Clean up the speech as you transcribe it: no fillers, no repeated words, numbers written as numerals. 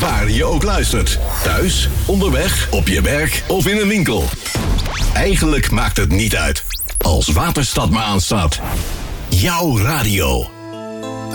waar je ook luistert. Thuis, onderweg, op je werk of in een winkel. Eigenlijk maakt het niet uit. Als Waterstad maar aanstaat. Jouw radio.